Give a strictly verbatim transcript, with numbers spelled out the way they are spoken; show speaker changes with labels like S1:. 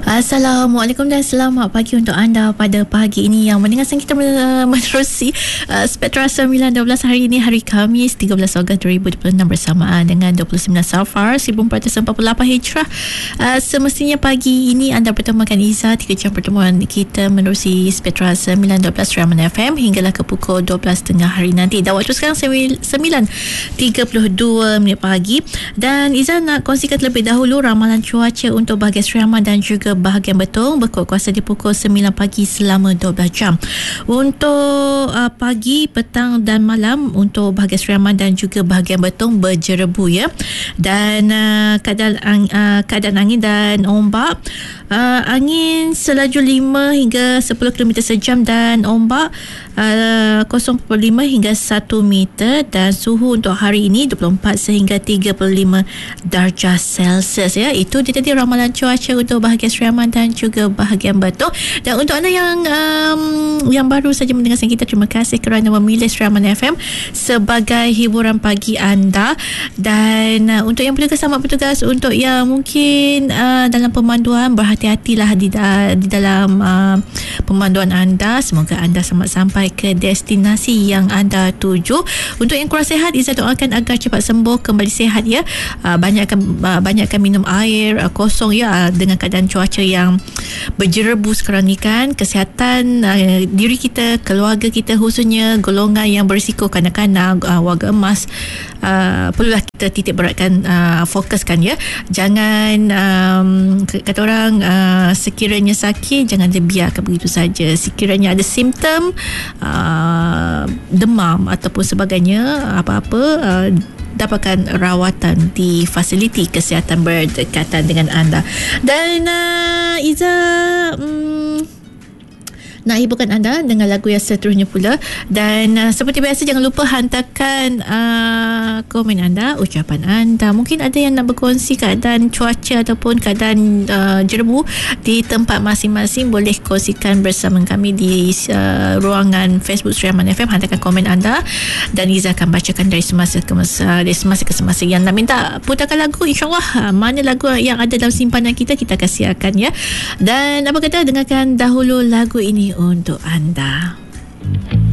S1: Assalamualaikum dan selamat pagi untuk anda pada pagi ini yang mendengarkan kita menerusi uh, Spectra sembilan dua belas hari ini, hari Khamis tiga belas Ogos dua ribu dua puluh enam bersamaan dengan dua puluh sembilan Safar seribu empat ratus empat puluh lapan Hijrah. Uh, semestinya pagi ini anda bertemukan Izzah, tiga jam pertemuan kita menerusi Spectra sembilan dua belas Rahman F M hinggalah ke pukul dua belas tengah hari nanti. Dan waktu sekarang sembilan tiga puluh dua minit pagi, dan Izzah nak kongsikan terlebih dahulu ramalan cuaca untuk bahagian Seriaman dan juga bahagian Betong berkuat kuasa di pukul sembilan pagi selama dua belas jam. Untuk uh, pagi, petang dan malam untuk bahagian Seriaman dan juga bahagian Betong berjerebu ya. Dan uh, keadaan uh, keadaan angin dan ombak, uh, angin selaju lima hingga sepuluh kilometer sejam dan ombak uh, kosong perpuluhan lima hingga satu meter, dan suhu untuk hari ini dua puluh empat sehingga tiga puluh lima darjah Celsius ya. Itu dia tadi ramalan cuaca untuk bahagian Seriaman dan juga bahagian Betong. Dan untuk anda yang um, yang baru saja mendengarkan kita, terima kasih kerana memilih Seriaman F M sebagai hiburan pagi anda. Dan uh, untuk yang bertugas, selamat bertugas. Untuk yang mungkin uh, dalam pemanduan, berhati-hatilah di, uh, di dalam uh, pemanduan anda. Semoga anda selamat sampai ke destinasi yang anda tuju. Untuk yang kurang sihat, Izzah doakan agar cepat sembuh, kembali sihat ya. Uh, banyakkan uh, banyakkan minum air uh, kosong ya, uh, dengan keadaan cuaca yang berjerebu sekarang ni kan. Kesihatan uh, diri kita, keluarga kita, khususnya golongan yang berisiko, kanak-kanak, uh, warga emas, uh, perlulah kita titik beratkan, uh, fokuskan ya. Jangan um, kata orang, uh, sekiranya sakit jangan dibiarkan begitu saja. Sekiranya ada simptom uh, demam ataupun sebagainya, apa-apa, uh, dapatkan rawatan di fasiliti kesihatan berdekatan dengan anda. Dan uh, Izzah um, nak hiburkan anda dengan lagu yang seterusnya pula. Dan uh, seperti biasa, jangan lupa hantarkan uh, komen anda, ucapan anda. Mungkin ada yang nak berkongsi keadaan cuaca ataupun keadaan uh, jerebu di tempat masing-masing, boleh kongsikan bersama kami di uh, ruangan Facebook Seriaman F M. Hantarkan komen anda dan Izzah akan bacakan dari semasa ke masa, dari semasa ke semasa. Yang nak minta putarkan lagu, insyaAllah uh, mana lagu yang ada dalam simpanan kita, kita akan siarkan ya. Dan apa kata, dengarkan dahulu lagu ini untuk anda.